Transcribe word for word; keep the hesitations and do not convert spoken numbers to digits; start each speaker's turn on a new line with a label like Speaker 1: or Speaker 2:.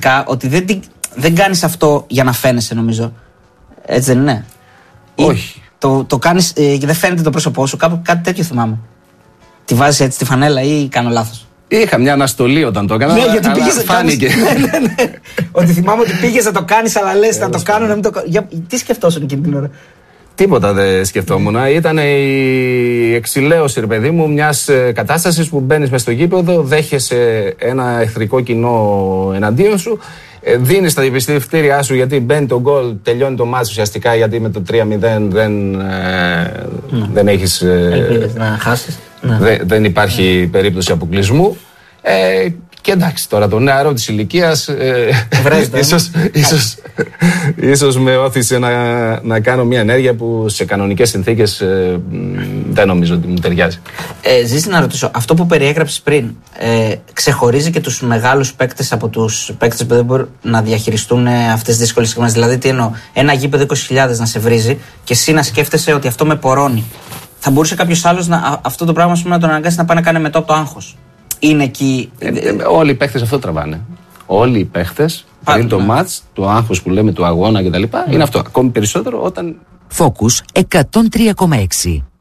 Speaker 1: γενικά ότι δεν, δεν κάνεις αυτό για να φαίνεσαι, νομίζω. Έτσι δεν είναι?
Speaker 2: Όχι.
Speaker 1: Ή το, το κάνεις ε, και δεν φαίνεται το πρόσωπό σου, κάπου κάτι τέτοιο θυμάμαι. Τη βάζεις έτσι στη φανέλα ή κάνω λάθος?
Speaker 2: Είχα μια αναστολή όταν το έκανα.
Speaker 1: Ναι, γιατί
Speaker 2: αλλά
Speaker 1: πήγες να
Speaker 2: φάνηκε.
Speaker 1: κάνεις, ναι, ναι, ναι. Ότι θυμάμαι ότι πήγες να το κάνεις, αλλά λες να το κάνω, να μην το κάνω. Για, τι σκεφτόσουν εκείνη την ώρα?
Speaker 2: Τίποτα δεν σκεφτόμουν. Ήταν η εξηλαίωση, ρε παιδί μου, μιας κατάστασης που μπαίνεις μες στο γήπεδο, δέχεσαι ένα εχθρικό κοινό εναντίον σου, δίνεις τα διαπιστευτήριά σου γιατί μπαίνει το γκολ, τελειώνει το μάτς ουσιαστικά, γιατί με το τρία μηδέν δεν, ε, mm. δεν έχεις.
Speaker 1: Ελπίδες να χάσεις.
Speaker 2: Δε, δεν υπάρχει mm. περίπτωση αποκλεισμού. Ε, και εντάξει, τώρα το νεαρό της ηλικίας ε, ίσως, ίσως, ίσως με όθησε να, να κάνω μια ενέργεια που σε κανονικές συνθήκες ε, δεν νομίζω ότι μου ταιριάζει.
Speaker 1: Ε, Ζήση, να ρωτήσω, αυτό που περιέγραψες πριν ε, ξεχωρίζει και τους μεγάλους παίκτες από τους παίκτες που δεν μπορούν να διαχειριστούν αυτές τις δύσκολες στιγμές? Δηλαδή, τι εννοώ, ένα γήπεδο είκοσι χιλιάδες να σε βρίζει και εσύ να σκέφτεσαι ότι αυτό με πορώνει. Θα μπορούσε κάποιος άλλος να, αυτό το πράγμα πούμε, να τον αναγκάσει να πάει να κάνει μετά από το άγχος? Είναι εκεί.
Speaker 2: Ε, ε, όλοι οι παίχτες αυτό τραβάνε. Όλοι οι παίχτες πριν το μάτς, το άγχος που λέμε του αγώνα κτλ. Είναι αυτό. Ακόμη περισσότερο όταν.
Speaker 3: Focus εκατόν τρία κόμμα έξι.